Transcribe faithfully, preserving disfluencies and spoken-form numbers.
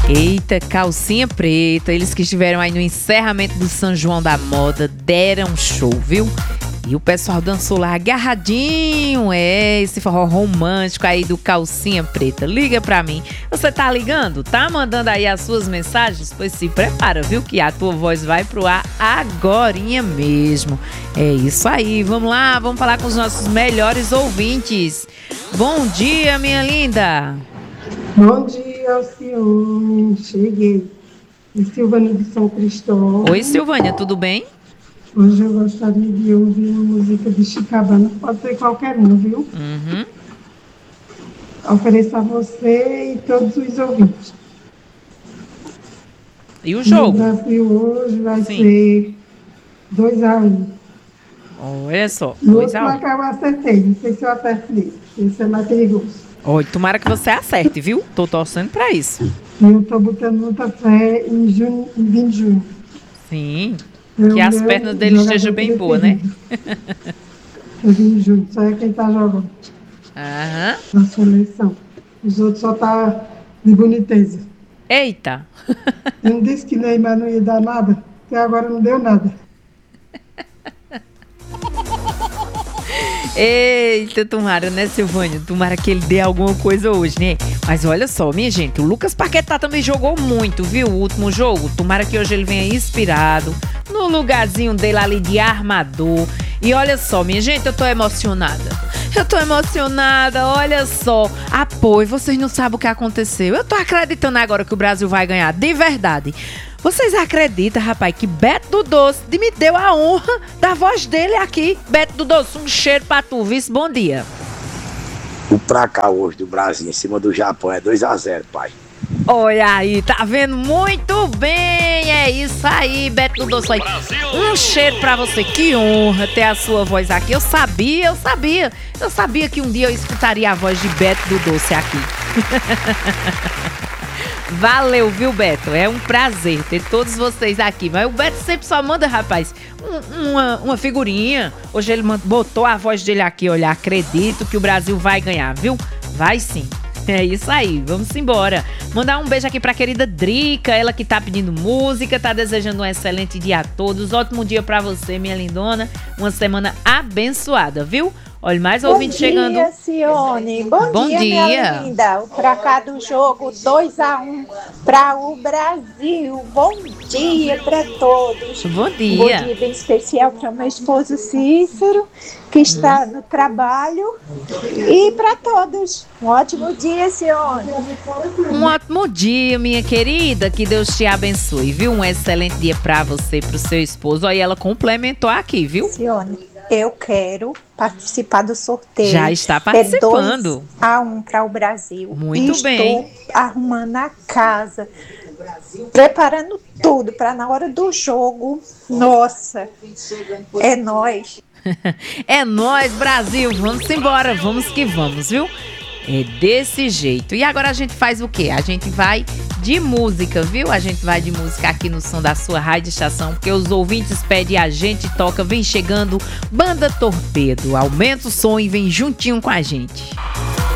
Eita, calcinha preta. Eles que estiveram aí no encerramento do São João da Moda deram show, viu? E o pessoal dançou lá agarradinho. É, esse forró romântico aí do Calcinha Preta. Liga pra mim. Você tá ligando? Tá mandando aí as suas mensagens? Pois se prepara, viu? Que a tua voz vai pro ar agorinha mesmo. É isso aí. Vamos lá, vamos falar com os nossos melhores ouvintes. Bom dia, minha linda. Bom dia, Alcione. Cheguei. E Silvânia de São Cristóvão. Oi, Silvânia, tudo bem? Hoje eu gostaria de ouvir uma música de Chicabana. Pode ser qualquer uma, viu? Uhum. Ofereço a você e todos os ouvintes. E o jogo? O Brasil hoje vai Sim. ser dois a um. Olha só, No dois outro a um. placar eu acertei. Não sei se eu acertei. Esse é mais perigoso. Oi, tomara que você acerte, viu? Tô torcendo pra isso. E eu tô botando muita fé em, junho, em vinte de junho. Sim. É Que o as meu pernas dele jogador estejam bem boas, né? Eu vim junto, só é quem tá jogando Aham. na seleção. Os outros só tá de boniteza. Eita. Eu não disse que Neymar não ia dar nada, até agora não deu nada. Eita, tomara, né, Silvânia? Tomara que ele dê alguma coisa hoje, né? Mas olha só, minha gente, o Lucas Paquetá também jogou muito, viu? O último jogo. Tomara que hoje ele venha inspirado, no lugarzinho dele ali de armador. E olha só, minha gente, eu tô emocionada. Eu tô emocionada, olha só. Apoio, vocês não sabem o que aconteceu. Eu tô acreditando agora que o Brasil vai ganhar, de verdade. Vocês acreditam, rapaz, que Beto do Doce me deu a honra da voz dele aqui. Beto do Doce, um cheiro pra tu, vice, bom dia. O pra cá hoje do Brasil, em cima do Japão, é dois a zero, pai. Olha aí, tá vendo muito bem, é isso aí, Beto do Doce. Aí. Um cheiro pra você, que honra ter a sua voz aqui. Eu sabia, eu sabia, eu sabia que um dia eu escutaria a voz de Beto do Doce aqui. Valeu, viu, Beto? É um prazer ter todos vocês aqui. Mas o Beto sempre só manda, rapaz, um, uma, uma figurinha. Hoje ele botou a voz dele aqui, olha, acredito que o Brasil vai ganhar, viu? Vai sim. É isso aí, vamos embora. Mandar um beijo aqui pra querida Drica, ela que tá pedindo música, tá desejando um excelente dia a todos. Ótimo dia pra você, minha lindona. Uma semana abençoada, viu? Olha, mais ouvinte chegando. Bom dia, Cione. Bom, Bom dia, dia. minha linda. O pra cá do jogo, dois a um para o Brasil. Bom dia para todos. Bom dia. Bom dia bem especial para meu esposo Cícero, que está no trabalho. E para todos. Um ótimo dia, Cione. Um ótimo dia, minha querida. Que Deus te abençoe, viu? Um excelente dia pra você, pro seu esposo. Aí ela complementou aqui, viu? Cione, eu quero participar do sorteio. Já está participando. É dois a um para o Brasil. Muito Estou bem. arrumando a casa, preparando tudo para na hora do jogo. Nossa, é nóis. É nóis, Brasil. Vamos embora, vamos que vamos, viu? É desse jeito. E agora a gente faz o quê? A gente vai de música, viu? A gente vai de música aqui no som da sua rádio estação, porque os ouvintes pedem, a gente toca. Vem chegando Banda Torpedo. Aumenta o som e vem juntinho com a gente.